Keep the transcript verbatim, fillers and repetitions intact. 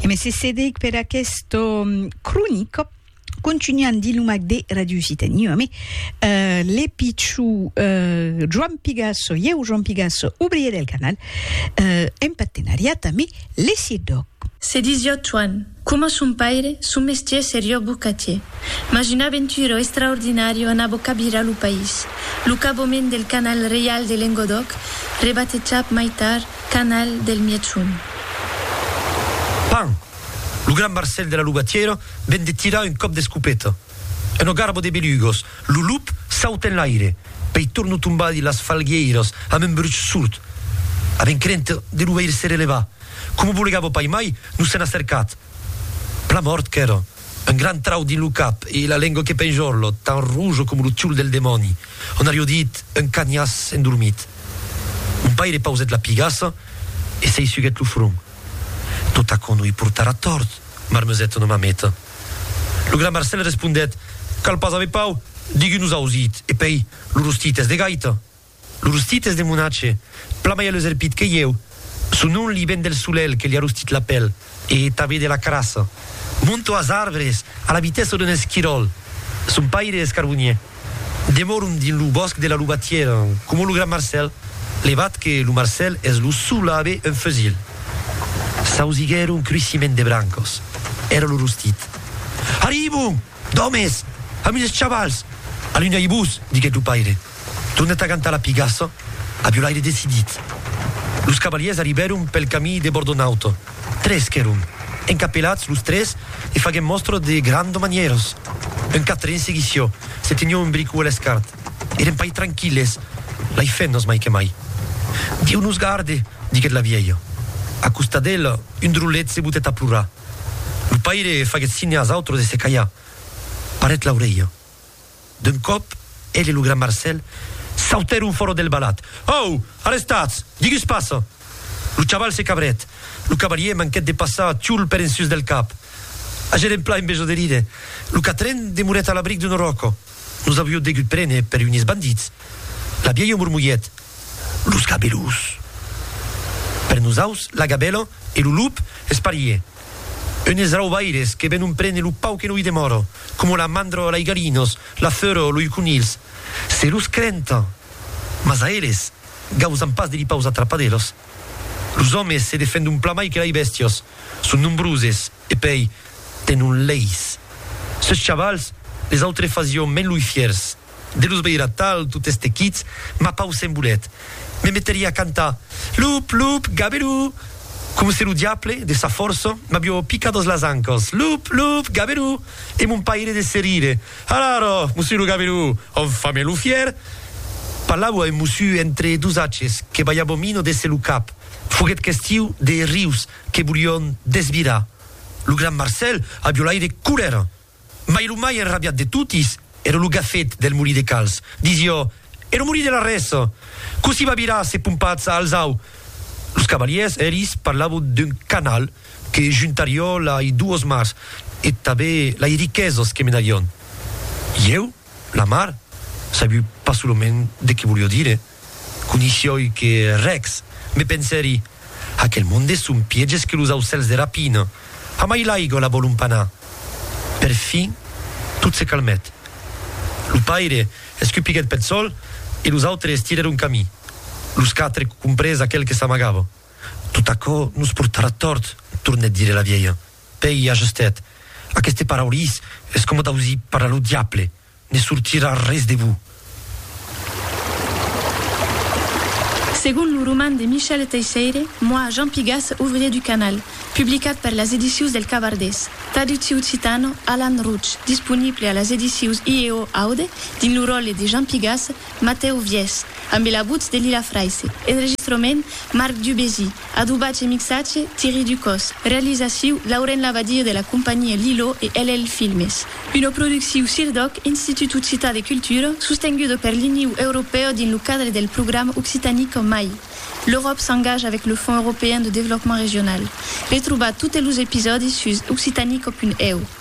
E me se sedec per questo um, cronico continuando di lumac de Radio Occitanie, mais euh, les pichou euh, Joan Pigasso, eu Joan Pigasso, ouvrier del canal, euh, en partenariat mais les Siedoc. Se dizio Juan, come son paire, son mestier serio bucatier. Ma une aventure extraordinario anabo cabira lu país. Lu cabomen del canal real de Languedoc, rebatejat maitar canal del Miechun. Pan! Lo gran Marcel de la Lugatiera ven de tirar un cop de scupeta. En o garbo de belugos, lo lup sauta en l'aire, pei torno tumbadi las falgueiras, am un bruch surt. Aven crente de lo veir se releva. Come volegavo pai mai, nu se n'ha cercat. Pla mort che era, un gran trau di lu cap e la lingua che pengiorlo, tan rujo come lo ciul del demoni. On a riodit un cagnas endormit. Un paire pauset la pigassa e sei suget lo frung. Tot acolo nu-i purtara tort, marmăzetă nu mameta. Lu gran Marcel respondet, cal pas ave pau, digui nu-s auzit, e pei, lu rustites de gaita. Lu rustites de munace, plama el zerpit că eu, sunun li ben del sulel che li a rustit la pel, e tave de la crasă. Monto as arbres, a la vitesă d'un eschirol. Sun paire escarbunie. Demorum din lu bosc de la Lugatiera, cum lu gran Marcel, levat că lu Marcel es lu sulave în făzil. Sauziguero un cruciment de brancos. Era lo rustit. Arribum! Domes! Amiles chavals! Aluna ibus, diget lu paire. Tornet a cantar la Pigasso, abiu l'aire decidit. Los cavaliers arriberum pel camí de Bordonauto. Tres querum. Encapelats los tres e fagem mostro de grando manieros. Un quatre en seguició. Se teniu un bricu a l'escart. Eren pai tranquilles. Lai fennos mai che mai. Diu nos garde, diget la vieia. A custadella, un drullet se butet a plura. Lu paire faget sine as autros e se caia. Paret l'aureia. D'un cop, el e lu gran Marcel sauterum foro del balat. Oh, arrestats! Digus passa! Lu chaval se cabret. Lu cavalier manchet de passar ciul per en sus del cap. Agerem pla in bejo de ride. Lu catren demuret a l'abric d'un roco. Nus aviu degut prene per unis bandits. La vieia murmuiet. Lus gabelus. Per nusaus, la gabelo e lu lup esparie. Unes raubaires que ven un prene lu pau que nu i demoro, como la mandro la igarinos, la fero, lu icunils. Se lus crenta, mas a eles, gausan pas de li paus atrapadelos. Los homes se defend un plamai que lai bestios, sun numbruses, e pei, ten un leis. Sos chavals, les autre fazio men lui fiers. De lus veira tal, tout este kits, ma paus en bulet. Me metteria a cantar Lup, lup, gaberu. Come se lu diaple, de sa forza, m'abbio piccados las ancos. Lup, lup, gaberu. E mon paire de serire. Alaro, musiru gaberu, on fame lu fier. Parlavo en musu entre dus aces, que vaiabo mino de se lu cap. Foguet questiu de rius, que bulion desvira. Lu gran Marcel abbio l'aire curera. Ma lu mai enrabiat de tutis, era lu gafet del muri de cals. Dizio, ero muri de la reso. Così va virà se pumpazza alzau. Los cavaliers eris parlavo d'un canal que juntario la i duos mars e tabe la i riquesos que menarion. Eu, la mar, sabiu pas solomen de che voglio dire. Conicioi che Rex, me penseri, aquel monde sun pieges que los aucels de rapina. A mai laigo la volumpana. Per fin, tot se calmet. Lu paire escupiguet pel sol e los autres estirer un camí. Los quatre compresa aquel que s'amagava. Tot acò nus portarà tort, tornet dire la vieia. Pei ajustet. Aqueste paraulis es com d'ausi para lo diable. Ne sortirà res de vous. Según le roman de Michel Teixeira, moi, Jean Pigasse, ouvrier du canal, publicat par las Edicions del Cavardès. Traducció occitano, Alan Ruch, disponible a las Edicions I E O Aude, din lo rol de Jean Pigasse, Mateo Vies, amb la voz de Lila Fraisse. Enregistrament, Marc Dubézy. Adubatge e mixatge, Thierry Ducos. Realització, Lauren Lavadir de la compagnie Lilo e L L Filmes. Una producció Sirdoc, Institut Occità de Cultura, sostenguda per l'Unió Europea din lo cadre del programme Occitanique M A I. L'Europe s'engage avec le Fonds européen de développement régional. Retrouvez tous les épisodes sur occitanique point e u.